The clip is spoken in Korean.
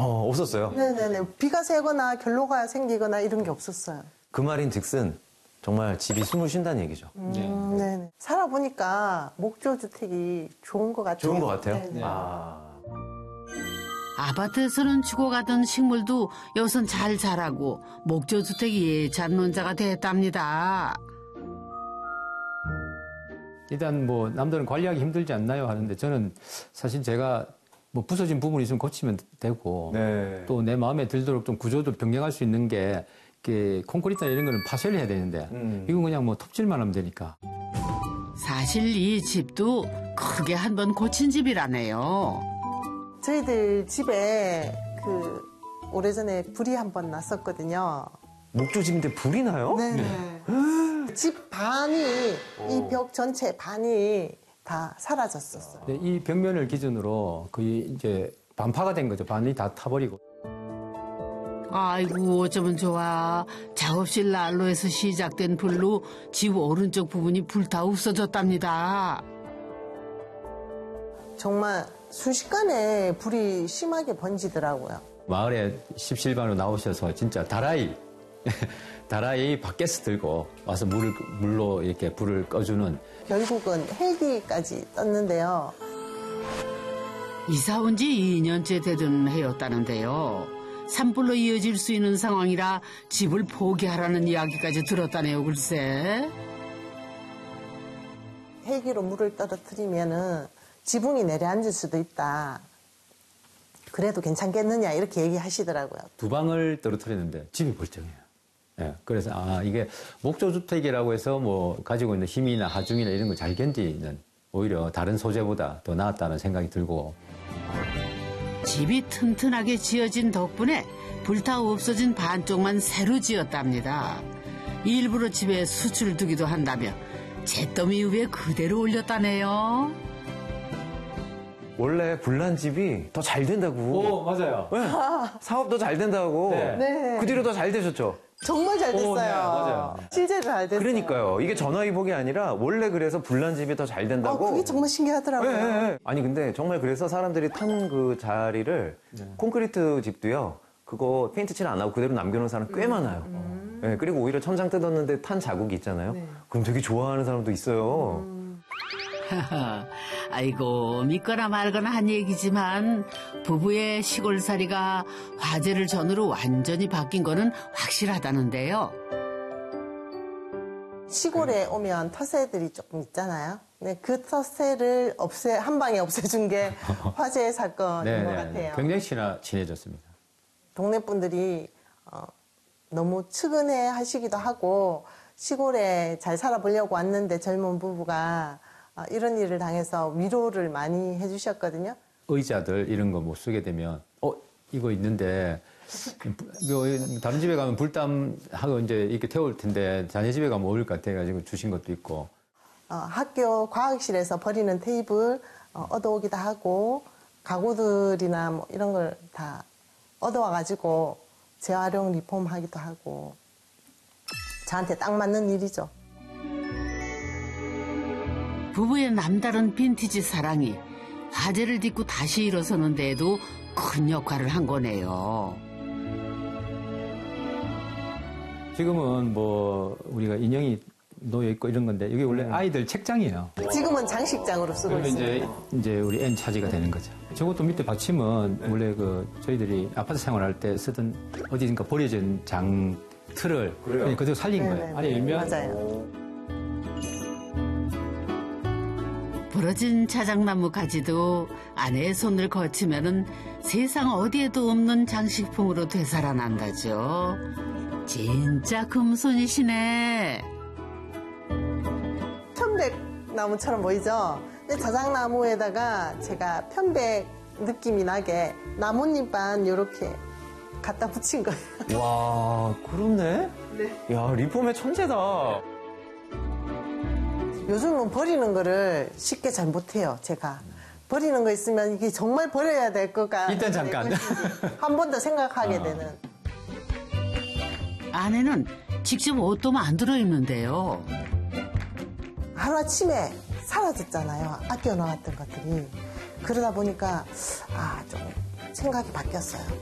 없었어요? 네네네. 비가 새거나 결로가 생기거나 이런 게 없었어요. 그 말인즉슨 정말 집이 숨을 쉰다는 얘기죠. 네네. 살아보니까 목조주택이 좋은 것 같아요. 좋은 것 같아요? 네네. 아파트에서는 죽어가던 식물도 여기선 잘 자라고 목조주택이 예찬론자가 됐답니다. 일단 뭐 남들은 관리하기 힘들지 않나요 하는데 저는 사실 제가 뭐 부서진 부분이 있으면 고치면 되고 네. 또 내 마음에 들도록 좀 구조도 변경할 수 있는 게 이렇게 콘크리트나 이런 거는 파쇄를 해야 되는데 이건 그냥 뭐 톱질만 하면 되니까. 사실 이 집도 크게 한 번 고친 집이라네요. 저희들 집에 오래전에 불이 한 번 났었거든요. 목조집인데 불이 나요? 네네. 집 반이, 이 벽 전체 반이 다 사라졌었어요. 근데 이 벽면을 기준으로 거의 이제 반파가 된 거죠. 반이 다 타버리고. 아이고 어쩌면 좋아. 작업실 난로에서 시작된 불로 집 오른쪽 부분이 불타 없어졌답니다. 정말 순식간에 불이 심하게 번지더라고요. 마을에 십실반으로 나오셔서 진짜 다라이 밖에서 들고 와서 물로 이렇게 불을 꺼주는. 결국은 헬기까지 떴는데요. 이사 온 지 2년째 되던 해였다는데요. 산불로 이어질 수 있는 상황이라 집을 포기하라는 이야기까지 들었다네요, 글쎄. 헬기로 물을 떨어뜨리면은 지붕이 내려앉을 수도 있다. 그래도 괜찮겠느냐 이렇게 얘기하시더라고요. 두 방을 떨어뜨렸는데 집이 멀쩡해요. 예, 그래서 이게 목조주택이라고 해서 뭐 가지고 있는 힘이나 하중이나 이런 걸 잘 견디는 오히려 다른 소재보다 더 나았다는 생각이 들고. 집이 튼튼하게 지어진 덕분에 불타 없어진 반쪽만 새로 지었답니다. 일부러 집에 수출 두기도 한다며 잿더미 위에 그대로 올렸다네요. 원래 불난 집이 더 잘 된다고. 맞아요. 네. 사업도 잘 된다고. 네. 그 뒤로 더 잘 되셨죠? 정말 잘 됐어요. 네, 맞아요. 실제로 잘 됐어요. 그러니까요. 이게 전화위복이 아니라 원래 그래서 불난 집이 더 잘 된다고. 그게 정말 신기하더라고요. 네. 아니 근데 정말 그래서 사람들이 탄 그 자리를 콘크리트 집도요. 그거 페인트 칠 안 하고 그대로 남겨놓은 사람 꽤 많아요. 네, 그리고 오히려 천장 뜯었는데 탄 자국이 있잖아요. 네. 그럼 되게 좋아하는 사람도 있어요. 아이고 믿거나 말거나 한 얘기지만 부부의 시골살이가 화재를 전후로 완전히 바뀐 거는 확실하다는데요. 시골에 오면 텃새들이 조금 있잖아요. 네, 그 텃새를 한 방에 없애준 게 화재 사건인 것 같아요. 굉장히 친해졌습니다. 동네 분들이 너무 측은해 하시기도 하고 시골에 잘 살아보려고 왔는데 젊은 부부가 이런 일을 당해서 위로를 많이 해주셨거든요. 의자들 이런 거 못 쓰게 되면 이거 있는데 이거 다른 집에 가면 불담하고 이제 이렇게 태울 텐데 자네 집에 가면 어울릴 것 같아가지고 주신 것도 있고. 학교 과학실에서 버리는 테이블 얻어오기도 하고 가구들이나 뭐 이런 걸 다 얻어와가지고 재활용 리폼하기도 하고 저한테 딱 맞는 일이죠. 부부의 남다른 빈티지 사랑이 화재를 딛고 다시 일어서는 데에도 큰 역할을 한 거네요. 지금은 뭐 우리가 인형이 놓여 있고 이런 건데 이게 원래 아이들 책장이에요. 지금은 장식장으로 쓰고 그러면 있습니다. 이제 우리 앤 차지가 되는 거죠. 저것도 밑에 받침은 원래 저희들이 아파트 생활할 때 쓰던 어디든가 버려진 장 틀을 그대로 살린 거예요. 안에 열면 맞아요. 부러진 자작나무 가지도 아내의 손을 거치면은 세상 어디에도 없는 장식품으로 되살아난다죠. 진짜 금손이시네. 편백나무처럼 보이죠? 근데 자작나무에다가 제가 편백 느낌이 나게 나뭇잎만 이렇게 갖다 붙인 거예요. 와, 그렇네? 네. 야, 리폼의 천재다. 요즘은 버리는 거를 쉽게 잘 못해요, 제가. 버리는 거 있으면 이게 정말 버려야 될 거가. 일단 잠깐. 한 번 더 생각하게 되는. 아내는 직접 옷도 만들어 입는데요. 하루아침에 사라졌잖아요. 아껴 놓았던 것들이. 그러다 보니까, 좀 생각이 바뀌었어요.